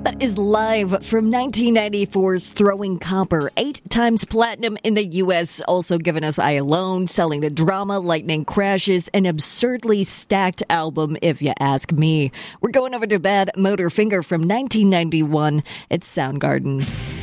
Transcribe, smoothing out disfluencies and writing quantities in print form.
That is live from 1994's Throwing Copper, 8 times platinum in the U.S., also giving us I Alone, Selling the Drama, Lightning Crashes, an absurdly stacked album, if you ask me. We're going over to Bad Motor Finger from 1991. It's Soundgarden.